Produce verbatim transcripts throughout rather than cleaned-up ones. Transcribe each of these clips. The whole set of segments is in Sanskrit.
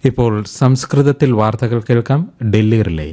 ഇപ്പോൾ സംസ്കൃതത്തിൽ വാർത്തകൾ കേൾക്കാം. ഡൽഹി റിലേ.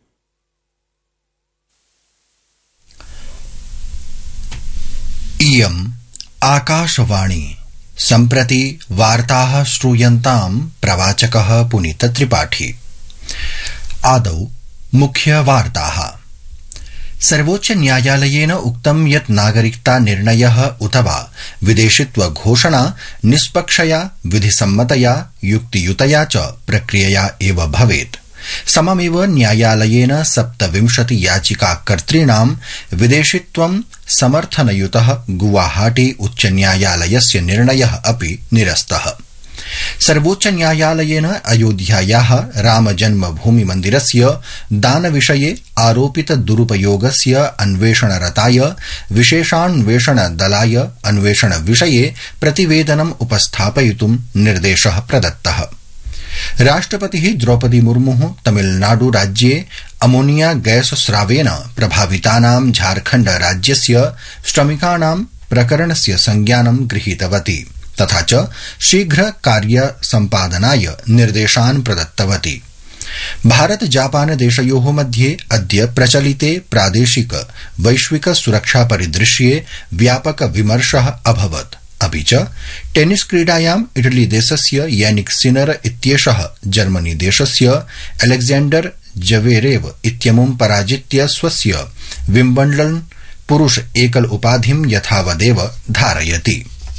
इयम् आकाशवाणी. सम्प्रति वार्ताः श्रूयन्ताम् प्रवाचकः पुनीत त्रिपाठी. आदौ मुख्यवार्ताः. सर्वोच्च न्यायालयेन उक्तं यत् नागरिकता निर्णयः अथवा विदेशित्व घोषणा निष्पक्षया, विधिसम्मतया, युक्तियुतया च प्रक्रियया एव भवेत्. सममेव न्यायालयेन सप्तविंशति याचिकाकर्तॄणां विदेशित्वं समर्थनयुतः गुवाहाटी उच्च न्यायालयस्य निर्णयः अपि निरस्तः. सर्वोच्च न्यायालयेन अयोध्यायाः रामजन्मभूमि मन्दिरस्य दानविषये आरोपित दुरुपयोगस्य अन्वेषणरताय विशेषान्वेषणदलाय अन्वेषणविषये प्रतिवेदनम् उपस्थापयितुं निर्देशः प्रदत्तः. राष्ट्रपतिः द्रौपदी मुर्मुः तमिलनाडु राज्ये अमोनिया गैस स्रावेन प्रभावितानां झारखण्ड राज्यस्य श्रमिकाणां प्रकरणस्य संज्ञानं गृहीतवती तथा च शीघ्र कार्य सम्पादनाय निर्देशान् प्रदत्तवती. भारत जापान देशयोः मध्ये अद्य प्रचलिते प्रादेशिक वैश्विक सुरक्षा परिदृश्ये व्यापक विमर्शः अभवत्. अपि च टेनिस क्रीडायाम् इटली देशस्य यानिक सिनर इत्येषः जर्मनी देशस्य अलेक्जेंडर जवेरेव इत्यमुं पराजित्य स्वस्य विम्बल्डन् पुरुष एकल उपाधिं यथावदेव धारयति.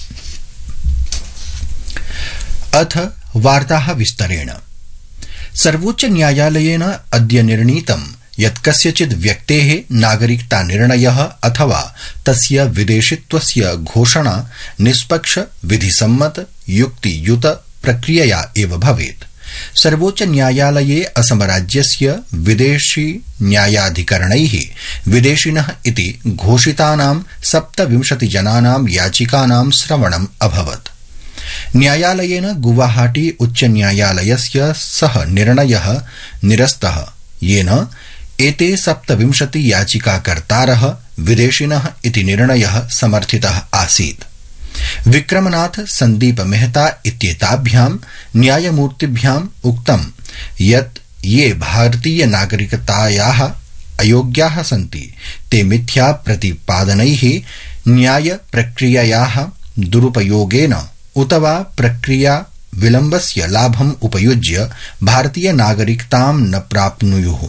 अथ वार्ताः विस्तरेण. सर्वोच्च न्यायालयेन अद्य निर्णीतं यत् कस्यचित् व्यक्तेः नागरिकता निर्णयः अथवा तस्य विदेशित्वस्य घोषणा निष्पक्ष, विधिसम्मत, युक्तियुत प्रक्रियया एव भवेत्. सर्वोच्च न्यायालये असमराज्यस्य विदेशी न्यायाधिकरणैः विदेशिनः इति घोषितानां सप्तविंशति जनानां याचिकानां श्रवणम् अभवत्. न्यायालयेन गुवाहाटी उच्च न्यायालयस्य सः निर्णयः निरस्तः, येन एते सप्तविंशति याचिकाकर्तारः विदेशिनः इति निर्णयः समर्थितः आसीत्. विक्रमनाथ, संदीप मेहता इत्येताभ्यां न्यायमूर्तिभ्याम् उक्तं यत् ये भारतीय नागरिकतायाः अयोग्याः सन्ति ते मिथ्या प्रतिपादनैः, न्याय प्रक्रियायाः दुरुपयोगेन उतवा प्रक्रिया विलम्बस्य लाभम् उपयुज्य भारतीय नागरिकतां न प्राप्नुयुः.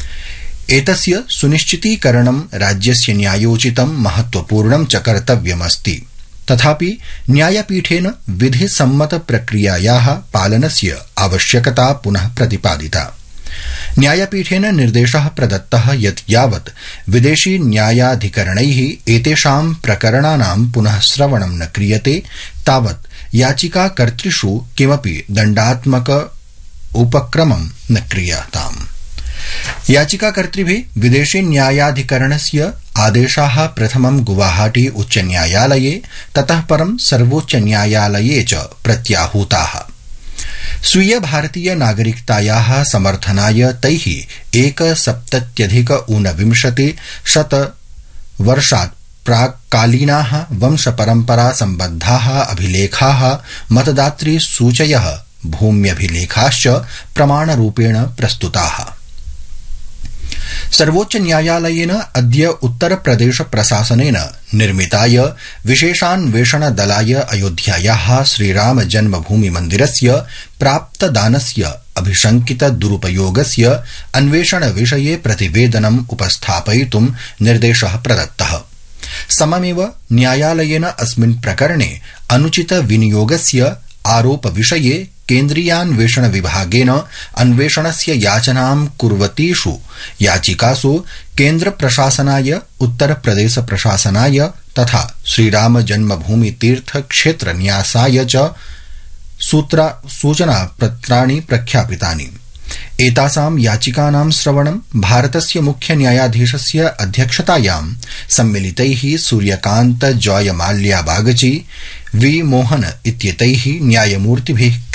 एतस्य सुनिश्चितीकरणं राज्यस्य न्यायोचितं महत्वपूर्णं च कर्तव्यमस्ति. तथापि न्यायपीठेन विधिसम्मत प्रक्रियायाः पालनस्य आवश्यकता पुनः प्रतिपादिता. न्यायपीठेन निर्देशः प्रदत्तः यत् यावत् विदेशी न्यायाधिकरणैः एतेषां प्रकरणानां पुनः श्रवणं न क्रियते तावत् याचिकाकर्तृषु किमपि दण्डात्मक उपक्रमं न क्रियताम्. याचिकाकर्तृभिः विदेशी न्यायाधिकरणस्य आदेशाः प्रथमं गुवाहाटी उच्च न्यायालये, ततः परं सर्वोच्च न्यायालये च प्रत्याहूताः. स्वीय भारतीय नागरिकतायाः समर्थनाय तैः एकसप्तत्यधिक ऊनविंशति शत वर्षात् प्राक्कालीनाः वंशपरम्परा सम्बद्धाः अभिलेखाः, मतदातृ सूचयः, भूम्यभिलेखाश्च प्रमाणरूपेण प्रस्तुताः. सर्वोच्च न्यायालयेन अद्य उत्तरप्रदेश प्रशासनेन निर्मिताय विशेषान्वेषणदलाय अयोध्यायाः श्रीराम जन्मभूमि मन्दिरस्य प्राप्तदानस्य अभिशंकित दुरुपयोगस्य अन्वेषणविषये प्रतिवेदनम् उपस्थापयितुं निर्देशः प्रदत्तः. सममेव न्यायालयेन अस्मिन् प्रकरणे अनुचित विनियोगस्य आरोपविषये केन्द्रीयान्वेषण विभागेन अन्वेषणस्य याचनां कुर्वतीषु याचिकासु केन्द्र प्रशासनाय, उत्तर प्रदेश प्रशासनाय तथा श्रीराम जन्मभूमि तीर्थ क्षेत्र न्यासाय च सूचनापत्राणि प्रख्यापितानि. एतासां याचिकानां श्रवणं भारतस्य मुख्य न्यायाधीशस्य अध्यक्षतायां सम्मिलितैः सूर्यकान्त, जॉय माल्या बागची, वी मोहन इत्येतैः न्यायमूर्तिभिः